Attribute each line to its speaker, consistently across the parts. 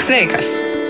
Speaker 1: sveikas.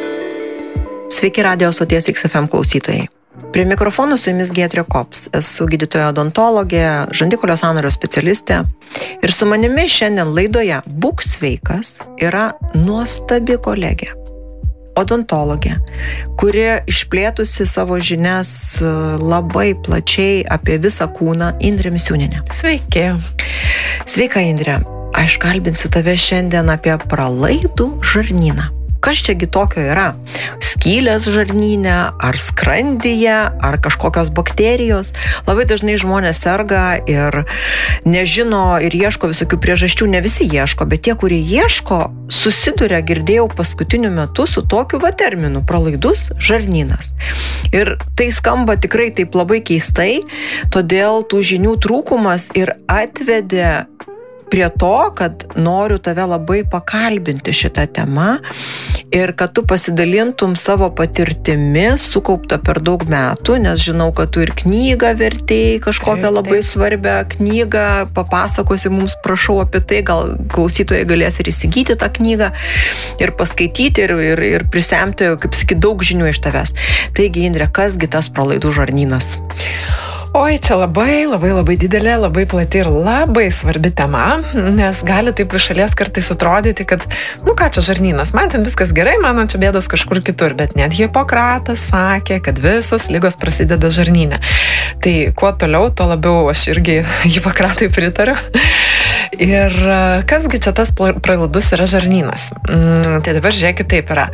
Speaker 2: Sveiki radio stoties XFM klausytojai. Prie mikrofono su jumis Giedrė Kops. Esu gydytoja odontologė, žandikaulio sąnario specialistė. Ir su manimi šiandien laidoje Būk sveikas yra nuostabi kolegė, odontologė, kuri išplėtusi savo žinias labai plačiai apie visą kūną, Indrė Misiūnienė.
Speaker 1: Sveiki.
Speaker 2: Sveika, Indrė. Aš kalbinsiu tave šiandien apie pralaidų žarnyną. Kas čiagi tokio yra? Skylės žarnyne, ar skrandyje, ar kažkokios bakterijos. Labai dažnai žmonės serga ir nežino ir ieško visokių priežasčių. Ne visi ieško, bet tie, kurie ieško, susiduria, girdėjau paskutiniu metu su tokiu terminu – pralaidus žarnynas. Ir tai skamba tikrai taip labai keistai, todėl tų žinių trūkumas ir atvedė prie to, kad noriu tave labai pakalbinti šitą temą ir kad tu pasidalintum savo patirtimi sukauptą per daug metų, nes žinau, kad tu ir knygą vertėjai, kažkokią labai svarbią knygą, papasakosi mums, prašau apie tai, gal klausytojai galės ir įsigyti tą knygą ir paskaityti ir prisemti, kaip sakyti, daug žinių iš tavęs. Taigi, Indrė, kasgi tas pralaidų žarnynas?
Speaker 1: Oi, čia labai didelė, labai plati ir labai svarbi tema, nes gali taip iš šalies kartais atrodyti, kad, ką čia žarnynas, man ten viskas gerai, mano čia bėdos kažkur kitur, bet net Hipokratas sakė, kad visos ligos prasideda žarnyne. Tai kuo toliau, to labiau aš irgi Hipokratui pritariu. Ir kasgi čia tas pralaidus yra žarnynas? Tai dabar žiūrėkit, taip yra.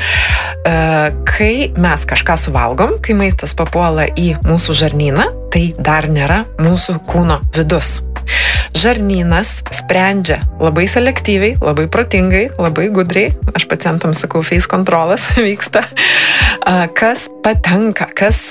Speaker 1: Kai mes kažką suvalgom, kai maistas papuola į mūsų žarnyną, tai dar nėra mūsų kūno vidus. Žarnynas sprendžia labai selektyviai, labai protingai, labai gudriai, aš pacientams sakau, face kontrolas vyksta, kas patenka, kas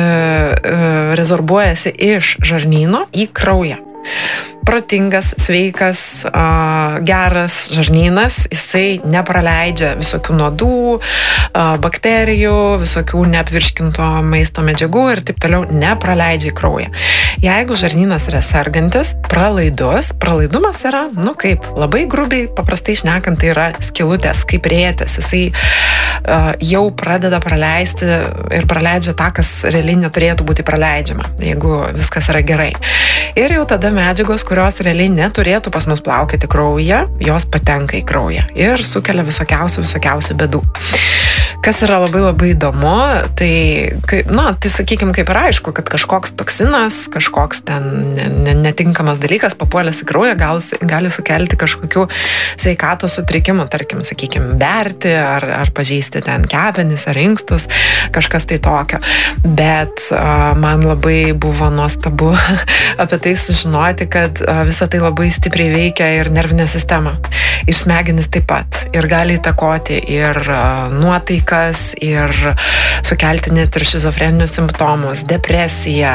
Speaker 1: rezorbuojasi iš žarnyno į kraują. Protingas, sveikas, geras žarnynas, jisai nepraleidžia visokių nuodų, bakterijų, visokių neapvirškinto maisto medžiagų ir taip toliau nepraleidžia į kraują. Jeigu žarnynas yra sergantis, pralaidumas yra, kaip labai grubiai, paprastai šnekant, tai yra skylutės, kaip rėtis, jisai jau pradeda praleisti ir praleidžia tą, kas realiai neturėtų būti praleidžiama, jeigu viskas yra gerai. Ir jau tada medžiagos, kurios realiai neturėtų pas mus plaukėti kraujyje, jos patenka į kraują ir sukelia visokiausių bėdų. Kas yra labai įdomu, tai sakykime, kaip ir aišku, kad kažkoks toksinas, kažkoks ten netinkamas dalykas papuolęs į kraują gali sukelti kažkokių sveikatos sutrikimų, tarkim, sakykime, berti ar pažeisti ten kepenis ar inkstus, kažkas tai tokio. Bet man labai buvo nuostabu apie tai sužinoti, kad visą tai labai stipriai veikia ir nervinę sistemą, ir smegenis taip pat, ir gali įtakoti ir nuotaikas, ir sukelti net ir šizofreninius simptomus, depresiją,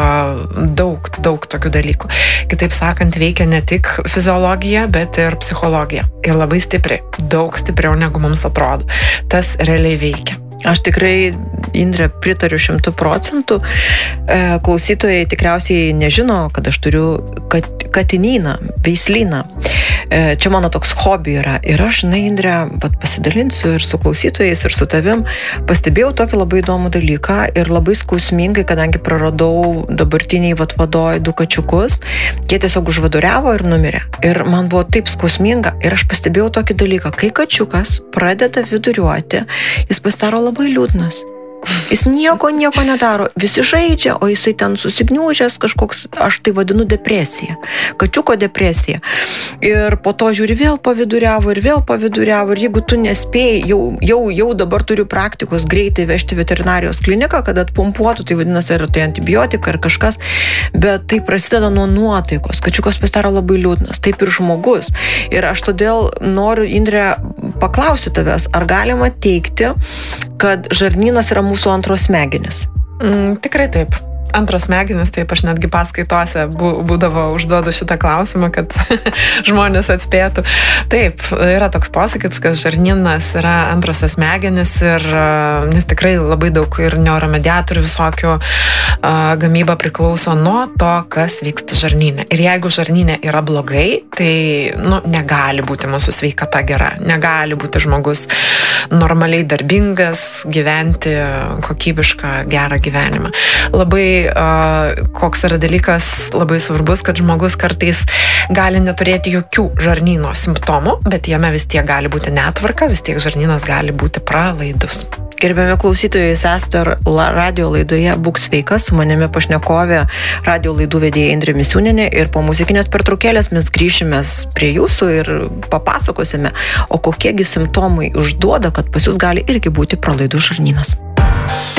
Speaker 1: daug tokių dalykų. Kitaip sakant, veikia ne tik fiziologija, bet ir psichologija. Ir labai stipriai, daug stipriau negu mums atrodo. Tas realiai veikia.
Speaker 2: Aš tikrai, Indrė, pritariu 100%. Klausytojai tikriausiai nežino, kad aš turiu katinyną, veislyną. Čia mano toks hobi yra. Ir aš, Indrė, pasidalinsiu ir su klausytojais, ir su tavim. Pastebėjau tokį labai įdomų dalyką ir labai skausmingai, kadangi praradau dabartiniai vadoj 2 kačiukus, jie tiesiog užvaduriavo ir numirė. Ir man buvo taip skausminga ir aš pastebėjau tokį dalyką. Kai kačiukas pradeda viduriuoti, jis pasidaro labai liūdnas. Jis nieko nedaro, visi žaidžia, o jisai ten susigniūžęs kažkoks, aš tai vadinu depresija, kačiuko depresija. Ir po to žiūri, vėl paviduriavo, ir jeigu tu nespėjai, jau dabar turiu praktikos greitai vežti veterinarijos kliniką, kad atpumpuotų, tai vadinasi, ar tai antibiotika, ar kažkas, bet tai prasideda nuo nuotaikos, kačiukas pasidaro labai liūdnas, taip ir žmogus. Ir aš todėl noriu, Indrė, paklausti tavęs, ar galima teigti, kad žarnynas yra mūsų antros smegenis?
Speaker 1: Tikrai taip. antros smegenys, taip aš netgi paskaitose būdavo užduodu šitą klausimą, kad žmonės atspėtų. Taip, yra toks posakis, kad žarnynas yra antrosios smegenys ir nes tikrai labai daug ir neuromediatorių visokių gamyba priklauso nuo to, kas vyksta žarnyne. Ir jeigu žarnyne yra blogai, tai negali būti mūsų sveikata gera, negali būti žmogus normaliai darbingas, gyventi kokybišką, gerą gyvenimą. Labai koks yra dalykas labai svarbus, kad žmogus kartais gali neturėti jokių žarnyno simptomų, bet jame vis tiek gali būti netvarka, vis tiek žarnynas gali būti pralaidus.
Speaker 2: Gerbiami klausytojai, jūs esate radio laidoje Būk sveikas, su manimi pašnekovė radio laidų vedėja Indrė Misiūnienė ir po muzikinės pertraukėlės mes grįšime prie jūsų ir papasakosime, o kokiegi simptomai užduoda, kad pas jūs gali irgi būti pralaidus žarnynas.